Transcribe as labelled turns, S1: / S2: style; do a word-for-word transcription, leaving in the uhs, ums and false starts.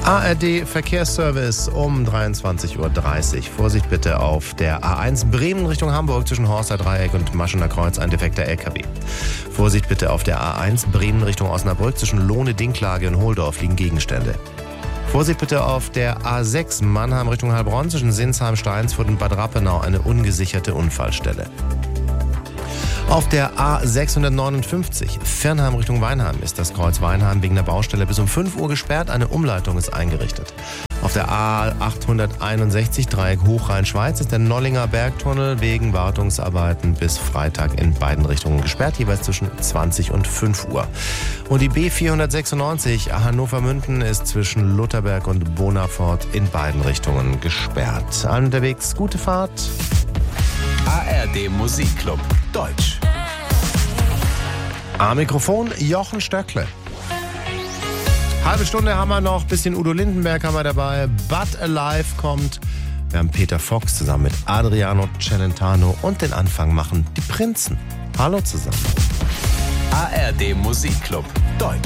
S1: A R D Verkehrsservice um dreiundzwanzig Uhr dreißig. Vorsicht bitte auf der A eins Bremen Richtung Hamburg zwischen Horster Dreieck und Maschener Kreuz, ein defekter L K W. Vorsicht bitte auf der A eins Bremen Richtung Osnabrück zwischen Lohne-Dinklage und Holdorf liegen Gegenstände. Vorsicht bitte auf der A sechs Mannheim Richtung Heilbronn zwischen Sinsheim, Steinsfurt und Bad Rappenau, eine ungesicherte Unfallstelle. Auf der A sechshundertneunundfünfzig Viernheim Richtung Weinheim ist das Kreuz Weinheim wegen der Baustelle bis um fünf Uhr gesperrt. Eine Umleitung ist eingerichtet. Auf der A achthunderteinundsechzig Dreieck Hochrhein-Schweiz ist der Nollinger Bergtunnel wegen Wartungsarbeiten bis Freitag in beiden Richtungen gesperrt, jeweils zwischen zwanzig und fünf Uhr. Und die B vierhundertsechsundneunzig Hannover-Münden ist zwischen Lutherberg und Bonafort in beiden Richtungen gesperrt. Allen unterwegs gute Fahrt.
S2: A R D Musikclub Deutsch.
S1: Am Mikrofon Jochen Stöckle. Halbe Stunde haben wir noch, bisschen Udo Lindenberg haben wir dabei, But Alive kommt. Wir haben Peter Fox zusammen mit Adriano Celentano und den Anfang machen die Prinzen. Hallo zusammen.
S2: A R D Musikclub Deutsch.